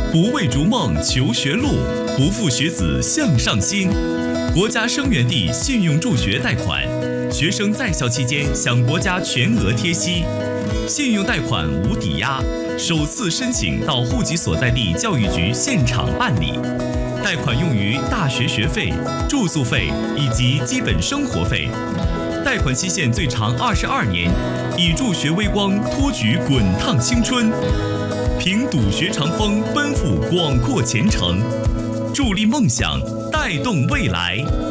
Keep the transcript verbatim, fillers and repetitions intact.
不为逐梦求学路，不负学子向上心。国家生源地信用助学贷款，学生在校期间享国家全额贴息，信用贷款无抵押，首次申请到户籍所在地教育局现场办理。贷款用于大学学费、住宿费以及基本生活费。贷款期限最长二十二年，以助学微光托举滚烫青春，凭笃学长风奔赴广阔前程，助力梦想，带动未来。